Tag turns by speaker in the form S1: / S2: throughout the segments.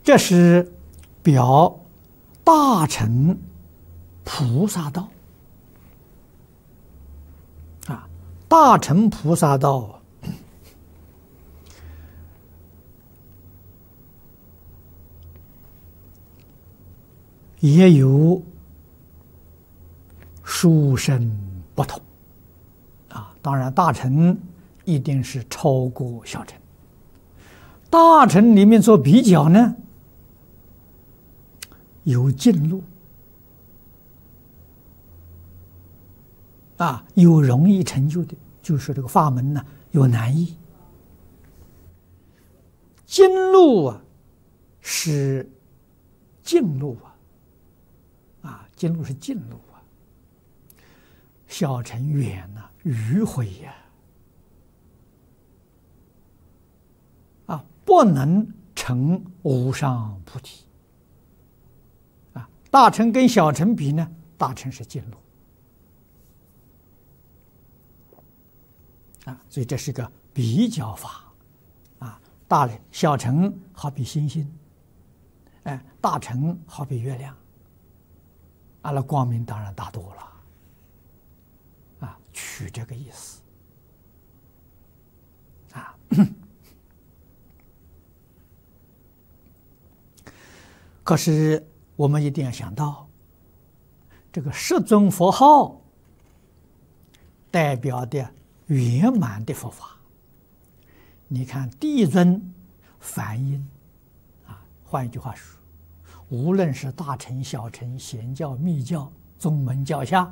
S1: 这是表大乘菩萨道啊，大乘菩萨道也有殊胜不同啊。当然，大乘一定是超过小乘。大乘里面做比较呢，有近路啊，有容易成就的，就是这个法门呢有难易。近路啊是近路啊，近路是近路啊。小乘远呐，迂回呀，啊，不能成无上菩提啊。大乘跟小乘比呢，大乘是近路啊，所以这是个比较法啊。小乘好比星星，哎，大乘好比月亮，啊，那光明当然大多了啊，取这个意思啊。可是我们一定要想到，这个十尊佛号代表的圆满的佛法。你看第一尊梵音啊，换一句话说，无论是大乘、小乘、显教、密教、宗门教下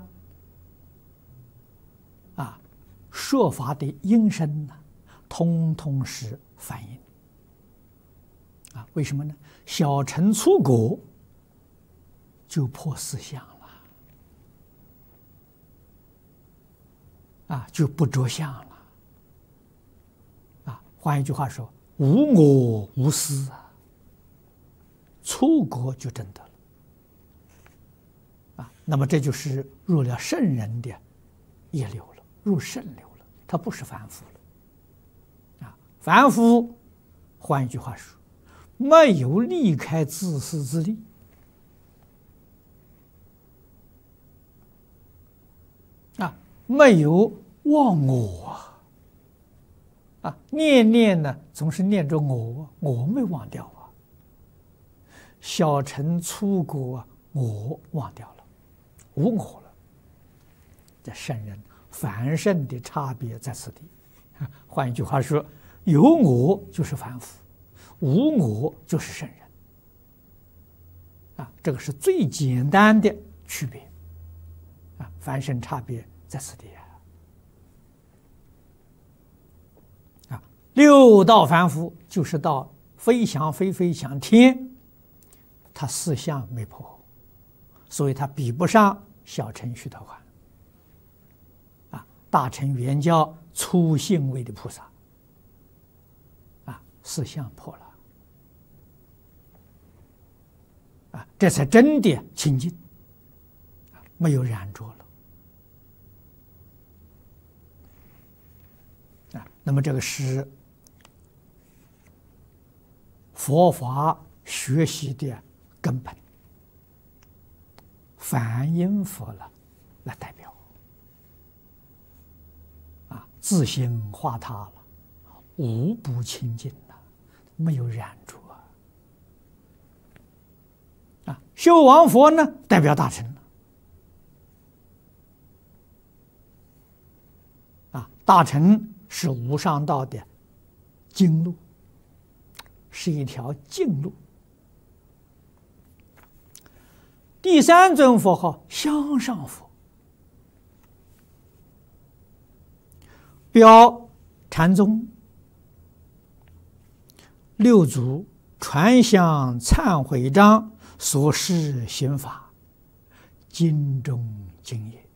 S1: 啊，说法的音声呢，通通是梵音啊。为什么呢？小乘出果就破四相了啊，就不着相了啊。换一句话说，无我无私啊，出果就真得了啊。那么这就是入了圣人的业流了，入圣流了，他不是凡夫了啊。凡夫换一句话说，没有离开自私自利啊，没有忘我啊，念念呢总是念着我没忘掉啊。小乘出果啊，我忘掉了，无我了。这圣人凡圣的差别在此地。换一句话说，有我就是凡夫，无我就是圣人啊，这个是最简单的区别啊，凡圣差别在此地啊。六道凡夫就是到非想非非想天，他四相没破，所以他比不上小乘须陀洹啊，大乘圆教初信位的菩萨啊，四相破了。啊，这才真的清净，没有染着了啊。那么这个是佛法学习的根本，梵音佛了来代表啊，自性化他了，无不清净了，没有染着。啊，修王佛呢，代表大乘了。啊，大乘是无上道的经路，是一条径路。第三尊佛号向上佛，表禅宗六祖传向忏悔章所示行法，经中经也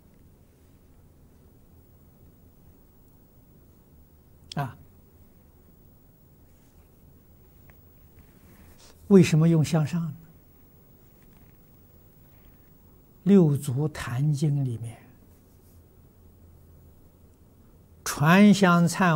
S1: 啊。为什么用向上呢？六祖坛经里面传向忏